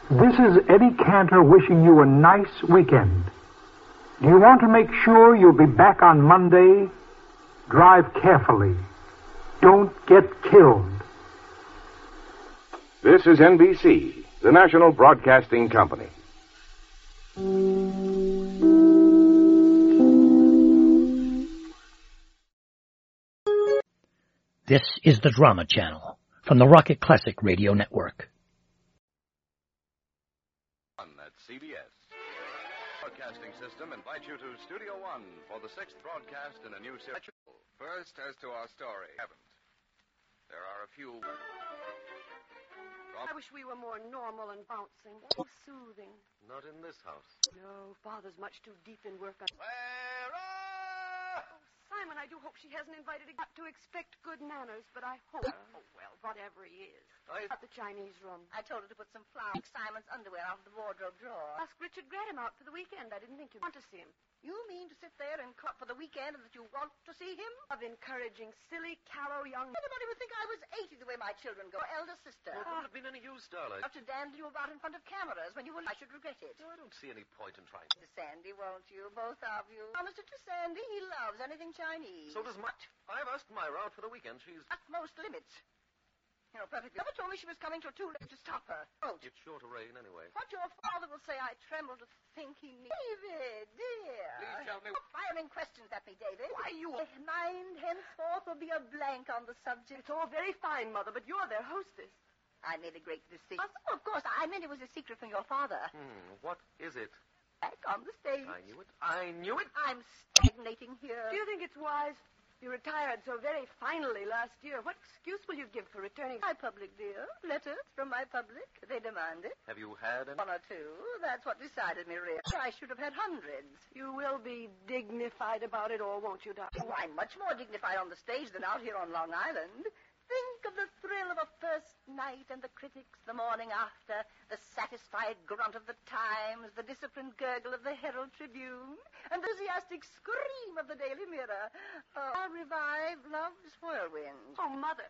This is Eddie Cantor wishing you a nice weekend. Do you want to make sure you'll be back on Monday? Drive carefully. Don't get killed. This is NBC, the National Broadcasting Company. This is the Drama Channel from the Rocket Classic Radio Network. At CBS. Broadcasting System invites you to Studio One for the 6th broadcast in a new series. First, as to our story. There are a few... I wish we were more normal and bouncing. So soothing. Not in this house. No, Father's much too deep in work. Clara! Oh, Simon, I do hope she hasn't invited him to expect good manners, but I hope. Oh, well, whatever he is. At the Chinese room. I told her to put some flowers, Simon's underwear out of the wardrobe drawer. Ask Richard Graham out for the weekend. I didn't think you'd want to see him. You mean to sit there and cop for the weekend and that you want to see him? Of encouraging silly, callow young... Anybody would think I was 80 the way my children go. Elder sister. Well, it wouldn't have been any use, darling. After dandling you about in front of cameras when you will, I should regret it. No, I don't see any point in trying. Mr. Sandy, won't you? Both of you. Oh, Mr. Sandy, he loves anything Chinese. So does Mutt. I've asked Myra out for the weekend. She's... Utmost limits. You know, perfectly. Never told me she was coming till too late to stop her. Oh, It's sure to rain anyway. what your father will say, I tremble to think he needs. David, dear. Please tell me- Stop firing questions at me, David. Why, you... My mind henceforth will be a blank on the subject. It's all very fine, Mother, but you're their hostess. I made a great mistake. Oh, of course, I meant it was a secret from your father. What is it? Back on the stage. I knew it. I knew it. I'm stagnating here. Do you think it's wise? You retired so very finally last year. What excuse will you give for returning? My public, dear. Letters from my public. They demand it. Have you had any? One or two. That's what decided me, really. I should have had hundreds. You will be dignified about it all, won't you, darling? Oh, I'm much more dignified on the stage than out here on Long Island. Think of the thrill of a first night and the critics the morning after, the satisfied grunt of the Times, the disciplined gurgle of the Herald Tribune, and the enthusiastic scream of the Daily Mirror. I'll revive Love's Whirlwind. Oh, Mother.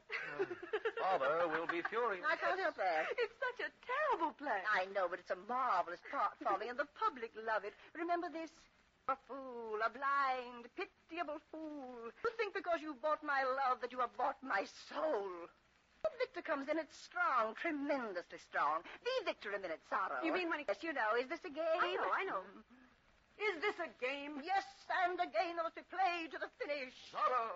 Father will be furious. I can't help that. It's such a terrible play. I know, but it's a marvelous part for me, and the public love it. Remember this? A fool, a blind, pitiable fool. You think because you bought my love that you have bought my soul. When Victor comes in, it's strong, tremendously strong. The Victor in minute sorrow. You mean when he... Yes, you know. Is this a game? I know. Is this a game? Yes, and a game that must be played to the finish. Sorrow.